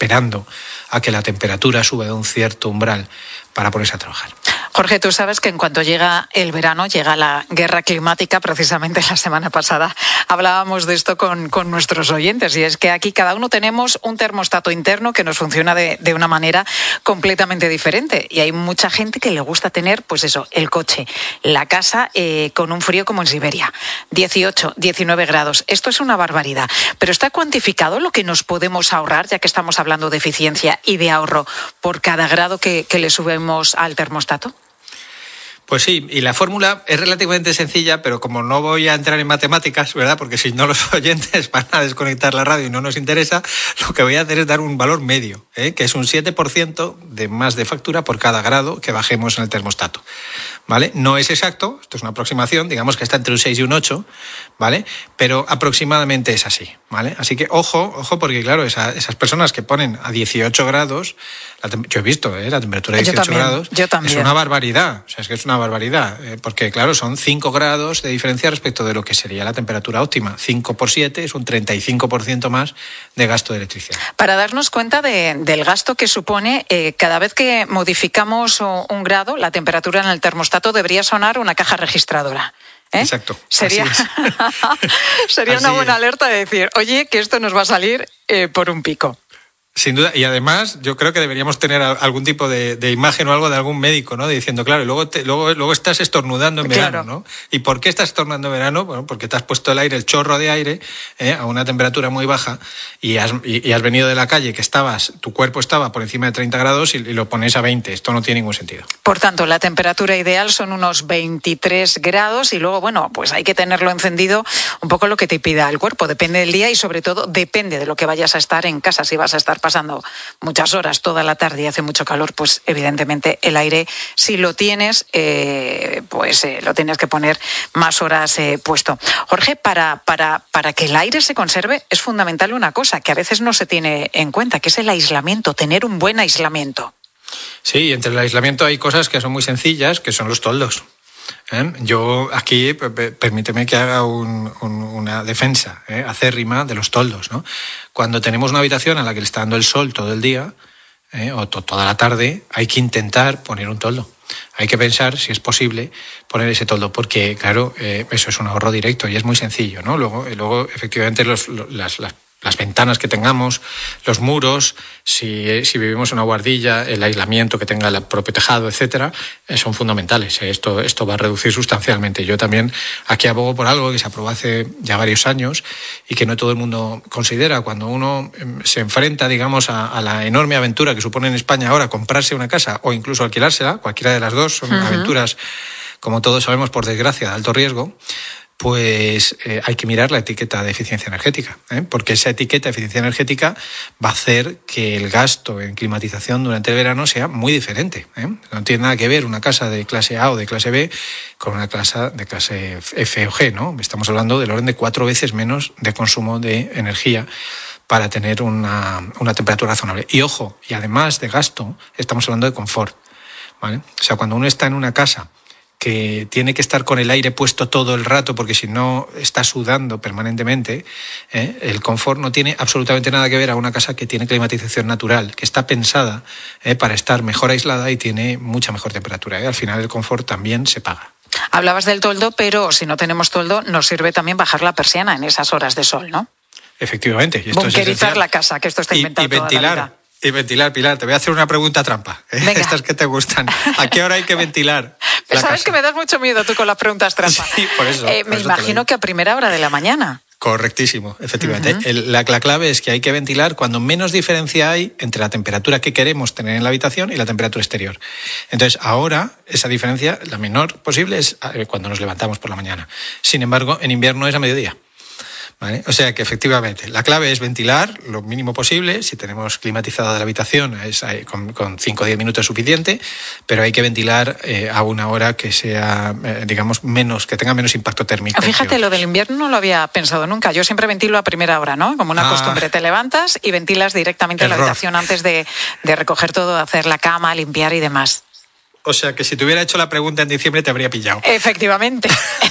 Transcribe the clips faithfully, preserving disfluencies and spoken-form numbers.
esperando a que la temperatura suba de un cierto umbral para ponerse a trabajar. Jorge, tú sabes que en cuanto llega el verano, llega la guerra climática. Precisamente la semana pasada hablábamos de esto con, con nuestros oyentes, y es que aquí cada uno tenemos un termostato interno que nos funciona de, de una manera completamente diferente, y hay mucha gente que le gusta tener, pues eso, el coche, la casa eh, con un frío como en Siberia, dieciocho, diecinueve grados. Esto es una barbaridad, pero ¿está cuantificado lo que nos podemos ahorrar, ya que estamos hablando de eficiencia y de ahorro, por cada grado que, que le subimos al termostato? Pues sí, y la fórmula es relativamente sencilla, pero como no voy a entrar en matemáticas, ¿verdad? Porque si no los oyentes van a desconectar la radio y no nos interesa, lo que voy a hacer es dar un valor medio, ¿eh? Que es un siete por ciento de más de factura por cada grado que bajemos en el termostato, ¿vale? No es exacto, esto es una aproximación, digamos que está entre un seis y un ocho, ¿vale? Pero aproximadamente es así, ¿vale? Así que ojo, ojo, porque claro, esa, esas personas que ponen a dieciocho grados, la, yo he visto, ¿eh? La temperatura de dieciocho grados, es una barbaridad, o sea, es que es una barbaridad, eh, porque claro, son cinco grados de diferencia respecto de lo que sería la temperatura óptima. cinco por siete es un treinta y cinco por ciento más de gasto de electricidad. Para darnos cuenta de, del gasto que supone, eh, cada vez que modificamos un grado, la temperatura en el termostato debería sonar una caja registradora. ¿Eh? Exacto. Sería, sería una buena es. alerta de decir, oye, que esto nos va a salir eh, por un pico. Sin duda, y además yo creo que deberíamos tener algún tipo de, de imagen o algo de algún médico, ¿no? Diciendo, claro, y luego, te, luego, luego estás estornudando en verano, claro. ¿no? ¿Y por qué estás estornudando en verano? Bueno, porque te has puesto el aire, el chorro de aire, ¿eh? a una temperatura muy baja, y has, y, y has venido de la calle que estabas, tu cuerpo estaba por encima de treinta grados y, y lo pones a veinte. Esto no tiene ningún sentido. Por tanto, la temperatura ideal son unos veintitrés grados, y luego, bueno, pues hay que tenerlo encendido un poco lo que te pida el cuerpo. Depende del día y sobre todo depende de lo que vayas a estar en casa. Si vas a estar pasando muchas horas toda la tarde y hace mucho calor, pues evidentemente el aire, si lo tienes, eh, pues eh, lo tienes que poner más horas eh, puesto. Jorge, para, para, para que el aire se conserve es fundamental una cosa que a veces no se tiene en cuenta, que es el aislamiento, tener un buen aislamiento. Sí, entre el aislamiento hay cosas que son muy sencillas, que son los toldos. ¿Eh? Yo aquí, permíteme que haga un, un, una defensa ¿eh? acérrima de los toldos, ¿no? Cuando tenemos una habitación a la que le está dando el sol todo el día ¿eh? o to, toda la tarde, hay que intentar poner un toldo. Hay que pensar si es posible poner ese toldo, porque claro, eh, eso es un ahorro directo y es muy sencillo, ¿no? Luego, luego efectivamente los, los, las, las las ventanas que tengamos, los muros, si, si vivimos en una guardilla, el aislamiento que tenga el propio tejado, etcétera, eh, son fundamentales. Esto, esto va a reducir sustancialmente. Yo también aquí abogo por algo que se aprobó hace ya varios años y que no todo el mundo considera. Cuando uno se enfrenta, digamos, a, a la enorme aventura que supone en España ahora comprarse una casa o incluso alquilársela, cualquiera de las dos, son uh-huh. aventuras, como todos sabemos, por desgracia, de alto riesgo, pues eh, hay que mirar la etiqueta de eficiencia energética, ¿eh? porque esa etiqueta de eficiencia energética va a hacer que el gasto en climatización durante el verano sea muy diferente. ¿eh? No tiene nada que ver una casa de clase A o de clase B con una casa de clase F o G, ¿no? Estamos hablando del orden de cuatro veces menos de consumo de energía para tener una, una temperatura razonable. Y ojo, y además de gasto, estamos hablando de confort, ¿vale? O sea, cuando uno está en una casa que tiene que estar con el aire puesto todo el rato porque si no está sudando permanentemente, ¿eh? el confort no tiene absolutamente nada que ver a una casa que tiene climatización natural, que está pensada ¿eh? para estar mejor aislada y tiene mucha mejor temperatura. ¿eh? Al final el confort también se paga. Hablabas del toldo, pero si no tenemos toldo nos sirve también bajar la persiana en esas horas de sol, ¿no? Efectivamente. Y esto bunkerizar es la casa, que esto está inventado y, y ventilar. Toda la vida. Y ventilar, Pilar, te voy a hacer una pregunta trampa. ¿eh? Estas que te gustan. ¿A qué hora hay que ventilar? Sabes casa? Que me das mucho miedo tú con las preguntas trampa. Sí, por eso. Eh, por me eso imagino que a primera hora de la mañana. Correctísimo, efectivamente. Uh-huh. El, la, la clave es que hay que ventilar cuando menos diferencia hay entre la temperatura que queremos tener en la habitación y la temperatura exterior. Entonces, ahora esa diferencia, la menor posible, es cuando nos levantamos por la mañana. Sin embargo, en invierno es a mediodía. ¿Vale? O sea que efectivamente la clave es ventilar lo mínimo posible. Si tenemos climatizada la habitación es, con, con cinco o diez minutos es suficiente, pero hay que ventilar eh, a una hora que sea, eh, digamos, menos, que tenga menos impacto térmico. Fíjate, lo del invierno no lo había pensado nunca. Yo siempre ventilo a primera hora, ¿no? Como una ah, costumbre. Te levantas y ventilas directamente error. La habitación antes de, de recoger todo, hacer la cama, limpiar y demás. O sea que si te hubiera hecho la pregunta en diciembre te habría pillado. Efectivamente.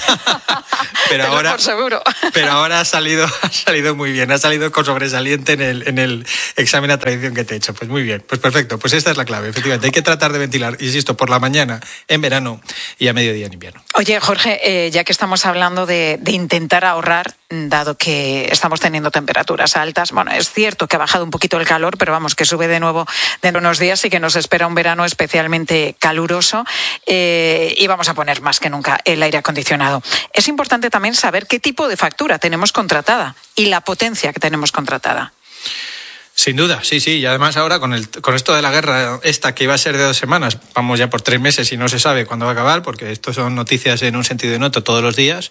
pero ahora, por seguro. pero ahora ha salido, ha salido muy bien, ha salido con sobresaliente en el, en el examen a tradición que te he hecho. Pues muy bien, pues perfecto, pues esta es la clave, efectivamente. Hay que tratar de ventilar, insisto, por la mañana en verano y a mediodía en invierno. Oye, Jorge, eh, ya que estamos hablando de, de intentar ahorrar, dado que estamos teniendo temperaturas altas, bueno, es cierto que ha bajado un poquito el calor, pero vamos, que sube de nuevo dentro de unos días y que nos espera un verano especialmente caluroso eh, y vamos a poner más que nunca el aire acondicionado. Es importante también saber qué tipo de factura tenemos contratada y la potencia que tenemos contratada. Sin duda, sí, sí, y además ahora con, el, con esto de la guerra esta que iba a ser de dos semanas, vamos ya por tres meses y no se sabe cuándo va a acabar, porque esto son noticias en un sentido y en otro todos los días,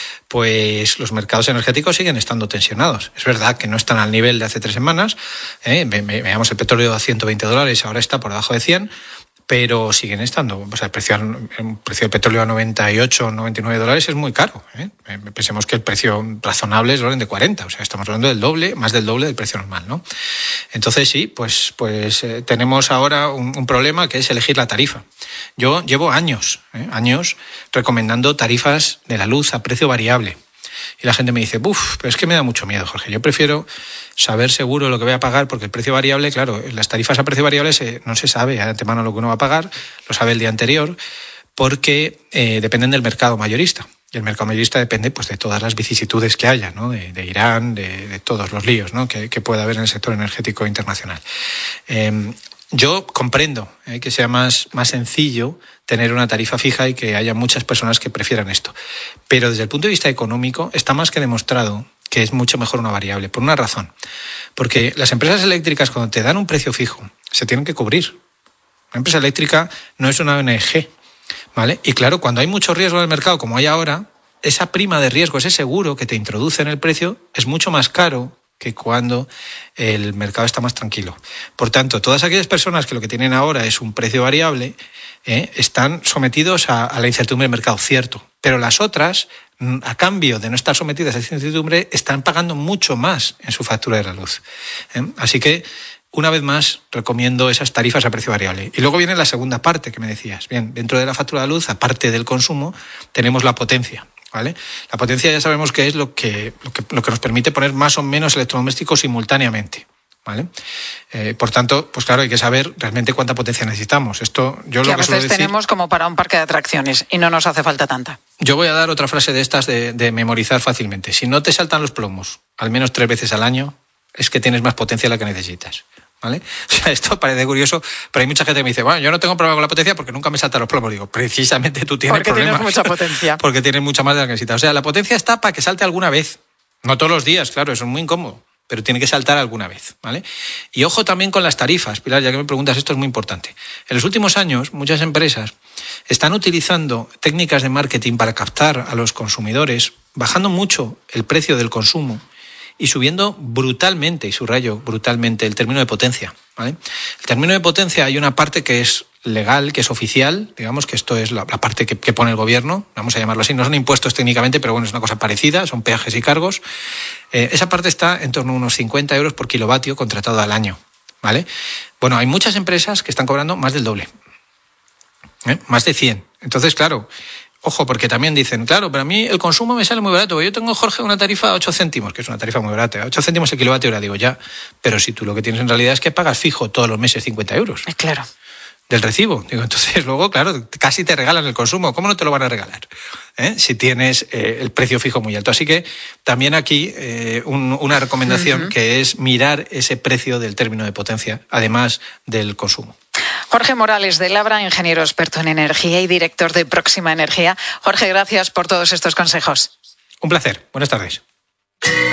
pues los mercados energéticos siguen estando tensionados. Es verdad que no están al nivel de hace tres semanas, ¿eh? Veamos el petróleo a ciento veinte dólares, ahora está por debajo de cien, pero siguen estando. O sea, el precio, el precio del petróleo a noventa y ocho, noventa y nueve dólares es muy caro, ¿eh? Pensemos que el precio razonable es el orden de cuarenta, o sea, estamos hablando del doble, más del doble del precio normal, ¿no? Entonces sí, pues, pues eh, tenemos ahora un, un problema que es elegir la tarifa. Yo llevo años, ¿eh? años recomendando tarifas de la luz a precio variable. Y la gente me dice, uff, pero es que me da mucho miedo, Jorge. Yo prefiero saber seguro lo que voy a pagar, porque el precio variable, claro, las tarifas a precio variable se, no se sabe de antemano lo que uno va a pagar, lo sabe el día anterior, porque eh, dependen del mercado mayorista. Y el mercado mayorista depende pues, de todas las vicisitudes que haya, ¿no? de, de Irán, de, de todos los líos, ¿no? que, que pueda haber en el sector energético internacional. Eh, Yo comprendo eh, que sea más, más sencillo tener una tarifa fija y que haya muchas personas que prefieran esto. Pero desde el punto de vista económico está más que demostrado que es mucho mejor una variable, por una razón. Porque las empresas eléctricas cuando te dan un precio fijo se tienen que cubrir. Una empresa eléctrica no es una O N G, ¿vale? Y claro, cuando hay mucho riesgo en el mercado como hay ahora, esa prima de riesgo, ese seguro que te introduce en el precio es mucho más caro que cuando el mercado está más tranquilo. Por tanto, todas aquellas personas que lo que tienen ahora es un precio variable, eh, están sometidos a, a la incertidumbre del mercado, cierto. Pero las otras, a cambio de no estar sometidas a esa incertidumbre, están pagando mucho más en su factura de la luz. ¿eh? Así que, una vez más, recomiendo esas tarifas a precio variable. Y luego viene la segunda parte que me decías. Bien, dentro de la factura de la luz, aparte del consumo, tenemos la potencia. ¿Vale? La potencia ya sabemos que es lo que, lo que, lo que nos permite poner más o menos electrodomésticos simultáneamente. ¿Vale? Eh, por tanto, pues claro, hay que saber realmente cuánta potencia necesitamos. Esto yo que lo a que veces suelo decir, tenemos como para un parque de atracciones y no nos hace falta tanta. Yo voy a dar otra frase de estas de, de memorizar fácilmente. Si no te saltan los plomos al menos tres veces al año, es que tienes más potencia de la que necesitas. ¿Vale? O sea, esto parece curioso, pero hay mucha gente que me dice, bueno, yo no tengo problema con la potencia porque nunca me saltan los plomos. Digo, precisamente tú tienes porque problemas. Porque tienes mucha potencia. Porque tienes mucha más de la que necesitas. O sea, la potencia está para que salte alguna vez. No todos los días, claro, eso es muy incómodo, pero tiene que saltar alguna vez, ¿vale? Y ojo también con las tarifas, Pilar, ya que me preguntas, esto es muy importante. En los últimos años, muchas empresas están utilizando técnicas de marketing para captar a los consumidores, bajando mucho el precio del consumo y subiendo brutalmente, y subrayo brutalmente, el término de potencia, ¿vale? El término de potencia hay una parte que es legal, que es oficial, digamos que esto es la, la parte que, que pone el gobierno, vamos a llamarlo así, no son impuestos técnicamente, pero bueno, es una cosa parecida, son peajes y cargos. Eh, esa parte está en torno a unos cincuenta euros por kilovatio contratado al año, ¿vale? Bueno, hay muchas empresas que están cobrando más del doble, ¿eh? Más de cien. Entonces, claro, ojo, porque también dicen, claro, pero a mí el consumo me sale muy barato. Yo tengo, Jorge, una tarifa a ocho céntimos, que es una tarifa muy barata. ocho céntimos el kilovatio hora, digo, ya. Pero si tú lo que tienes en realidad es que pagas fijo todos los meses cincuenta euros. Claro. Del recibo. Digo, entonces luego, claro, casi te regalan el consumo. ¿Cómo no te lo van a regalar? ¿Eh? Si tienes eh, el precio fijo muy alto. Así que también aquí eh, un, una recomendación uh-huh. que es mirar ese precio del término de potencia, además del consumo. Jorge Morales de Labra, ingeniero experto en energía y director de Próxima Energía. Jorge, gracias por todos estos consejos. Un placer. Buenas tardes.